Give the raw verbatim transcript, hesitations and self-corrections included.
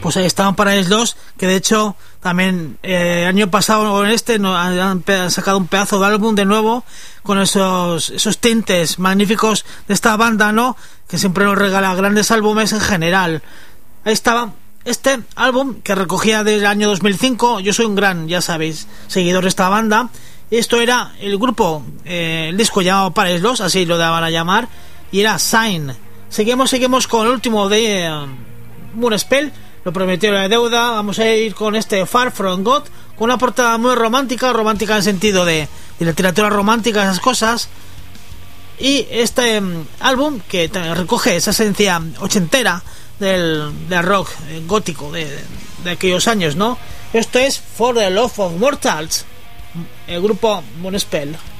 pues ahí estaban Paradise Lost, que de hecho también eh, año pasado o en este no, han, han sacado un pedazo de álbum de nuevo con esos esos tintes magníficos de esta banda, ¿no? Que siempre nos regala grandes álbumes en general. Ahí estaba este álbum que recogía del año dos mil cinco. Yo soy un gran, ya sabéis, seguidor de esta banda. Esto era el grupo, eh, el disco llamado Paradise Lost, así lo daban a llamar, y era Sign. Seguimos, seguimos con el último de uh, Moonspell. Lo prometió la deuda. Vamos a ir con este Far From God, con una portada muy romántica, romántica en el sentido de, de literatura romántica, esas cosas. Y este um, álbum que recoge esa esencia ochentera del, del rock eh, gótico de, de aquellos años, ¿no? Esto es For the Love of Mortals, el grupo Moonspell.